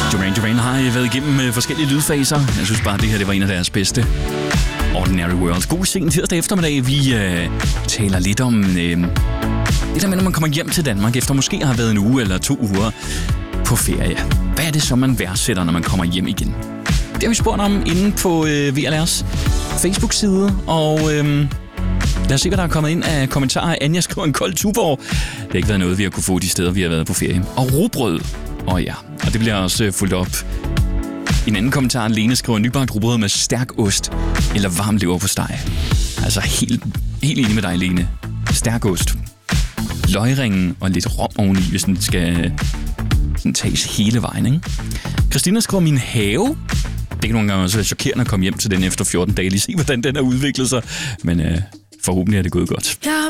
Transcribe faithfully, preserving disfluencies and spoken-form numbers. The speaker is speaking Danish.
Duran Duran har været igennem øh, forskellige lydfaser. Jeg synes bare, at det her det var en af deres bedste. Ordinary World. God sen tirsdag eftermiddag. Vi øh, taler lidt om øh, det der med, når man kommer hjem til Danmark efter måske har været en uge eller to uger på ferie. Hvad er det så, man værdsætter, når man kommer hjem igen? Det har vi spurgt om inde på øh, V L R's Facebook-side, og øh, lad os se, hvad der er kommet ind af kommentarer. Anja skriver en kold Tuborg. Det har ikke været noget, vi har kunne få de steder, vi har været på ferie. Og rugbrød. Og ja, og det bliver også øh, fulgt op. En anden kommentar, Lene skriver nybagt rugbrød med stærk ost eller varm leverpostej. Altså helt, helt enig med dig, Lene. Stærk ost. Løgringen og lidt rom oveni, hvis den skal sådan tages hele vejen, ikke? Christina skriver min have. Det kan nogle gange også være chokerende at komme hjem til den efter fjorten dage. Lige se, hvordan den har udviklet sig. Men øh, forhåbentlig er det gået godt.